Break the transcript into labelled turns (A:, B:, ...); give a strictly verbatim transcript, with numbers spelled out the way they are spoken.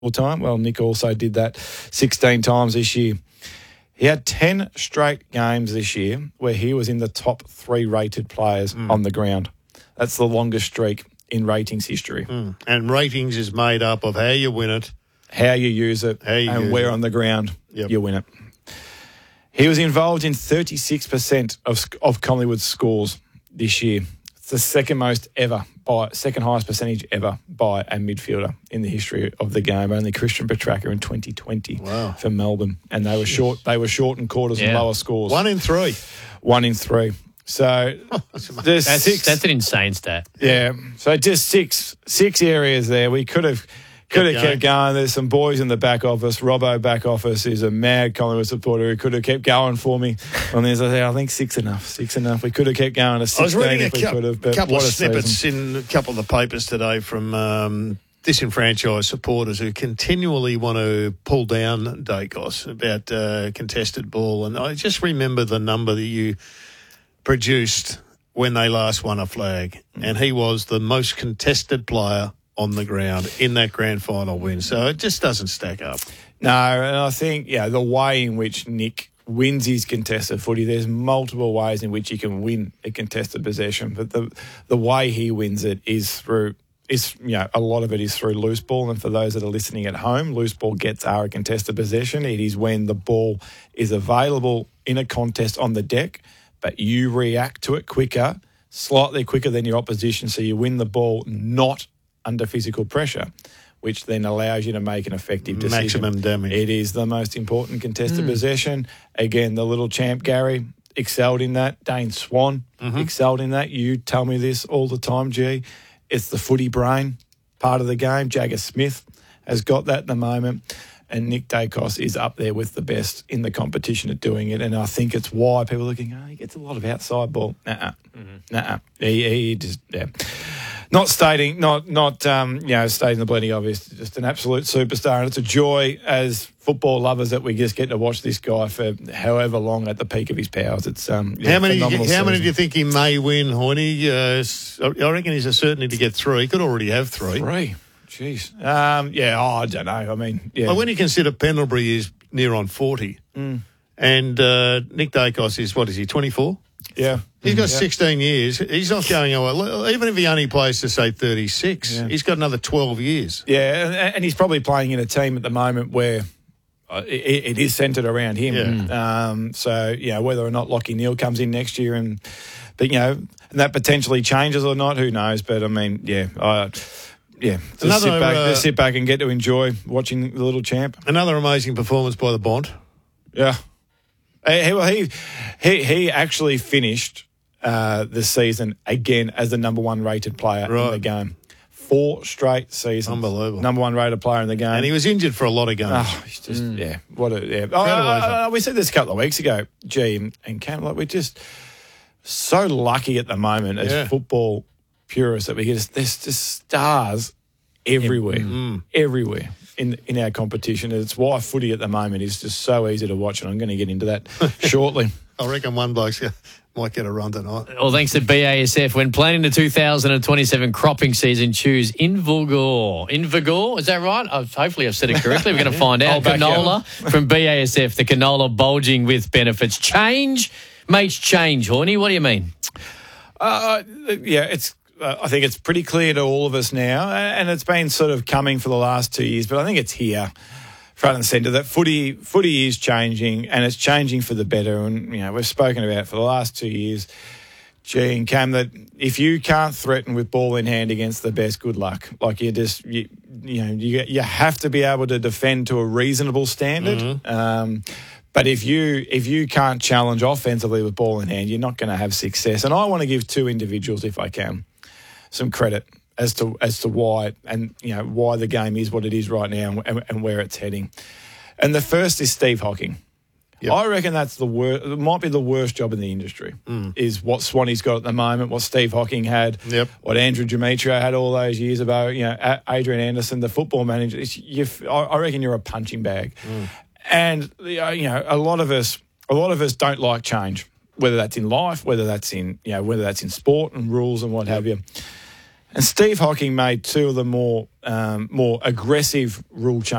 A: time. Well, Nick also did that sixteen times this year. He had ten straight games this year where he was in the top three rated players mm. on the ground. That's the longest streak in ratings history.
B: Mm. And ratings is made up of how you win it,
A: how you use it,
B: how you
A: and
B: use
A: where
B: it.
A: on the ground
B: yep.
A: you win it. He was involved in thirty-six percent of of Collingwood's scores this year. It's the second most ever, by second highest percentage ever by a midfielder in the history of the game. Only Christian Petracca in twenty twenty
B: wow.
A: for Melbourne, and they were short. They were short in quarters yeah. and lower scores.
B: One in three.
A: One in three. So there's
C: that's,
A: six.
C: That's an insane stat.
A: Yeah. So just six six areas there. We could have. Could have kept going. There's some boys in the back office. Robbo back office is a mad Collingwood supporter who could have kept going for me. And there's, I think, six enough. Six enough. We could have kept going to sixteen if we could have.
B: A couple of snippets season. in a couple of the papers today from um, disenfranchised supporters who continually want to pull down Daicos about uh, contested ball. And I just remember the number that you produced when they last won a flag. And he was the most contested player on the ground in that grand final win. So it just doesn't stack up.
A: No, and I think, yeah, the way in which Nick wins his contested footy, there's multiple ways in which he can win a contested possession, but the the way he wins it is through, is you know, a lot of it is through loose ball. And for those that are listening at home, loose ball gets are a contested possession. It is when the ball is available in a contest on the deck, but you react to it quicker, slightly quicker than your opposition, so you win the ball not under physical pressure, which then allows you to make an effective decision.
B: Maximum damage.
A: It is the most important contested
C: mm.
A: possession. Again, the little champ Gary excelled in that. Dane Swan mm-hmm. excelled in that. You tell me this all the time, G. It's the footy brain part of the game. Jagger Smith has got that at the moment. And Nick Daicos is up there with the best in the competition at doing it. And I think it's why people are looking, oh, he gets a lot of outside ball. Nuh-uh. Mm-hmm. Nuh-uh. He, he just, yeah. Not stating, not not um, you know, stating the bleeding obvious. Just an absolute superstar, and it's a joy as football lovers that we just get to watch this guy for however long at the peak of his powers. It's um, yeah,
B: how many? How
A: season.
B: many do you think he may win, Horny? Uh, I reckon he's a certainty to get three. He could already have three.
A: Three, jeez. Um, yeah, oh, I don't know. I mean, yeah.
B: Well, when you consider Pendlebury is near on forty,
A: mm.
B: and uh, Nick Daicos is what is he? Twenty-four.
A: Yeah.
B: He's got
A: yeah.
B: sixteen years. He's not going away. Even if he only plays to, say, thirty-six, yeah. he's got another twelve years.
A: Yeah, and, and he's probably playing in a team at the moment where uh, it, it is centred around him.
B: Yeah.
A: Um, so, you know, whether or not Lachie Neale comes in next year and, but, you know, and that potentially changes or not, who knows? But, I mean, yeah, I... Yeah, just
B: another,
A: sit back,
B: uh,
A: just sit back and get to enjoy watching the little champ.
B: Another amazing performance by the Bont.
A: Yeah. He, he, he, he actually finished uh, the season again as the number one rated player
B: right.
A: in the game. Four straight seasons.
B: Unbelievable.
A: Number one rated player in the game.
B: And he was injured for a lot of games.
A: Oh, he's just, mm. yeah. What a, yeah. Oh, uh, uh, we said this a couple of weeks ago, G, and Cam, like, we're just so lucky at the moment as
B: yeah.
A: football purists that we get, there's just stars everywhere,
B: mm.
A: everywhere. In, in our competition. It's why footy at the moment is just so easy to watch, and I'm going to get into that shortly.
B: I reckon one bloke might get a run tonight.
C: Well, thanks to B A S F. When planning the two thousand twenty-seven cropping season, choose Invigor. Invigor, is that right? I've, hopefully I've said it correctly. We're going to find out. Canola from B A S F, the canola bulging with benefits. Change makes change, Horny. What do you mean?
A: Uh, yeah, it's Uh, I think it's pretty clear to all of us now, and it's been sort of coming for the last two years, but I think it's here, front and centre, that footy footy is changing, and it's changing for the better. And, you know, we've spoken about it for the last two years, G and Cam, that if you can't threaten with ball in hand against the best, good luck. Like, you just, you, you know, you, you have to be able to defend to a reasonable standard.
B: Mm-hmm.
A: Um, But if you if you can't challenge offensively with ball in hand, you're not going to have success. And I want to give two individuals, if I can, some credit as to as to why and you know why the game is what it is right now and, and where it's heading. And the first is Steve Hocking. Yep. I reckon that's the worst. It might be the worst job in the industry.
B: Mm.
A: Is what Swanee's got at the moment. What Steve Hocking had.
B: Yep.
A: What Andrew Demetrio had all those years ago. You know, Adrian Anderson, the football manager. It's, you, I reckon you're a punching bag.
B: Mm.
A: And you know, a lot of us, a lot of us don't like change. Whether that's in life, whether that's in you know, whether that's in sport and rules and what have you. And Steve Hocking made two of the more um, more aggressive rule changes.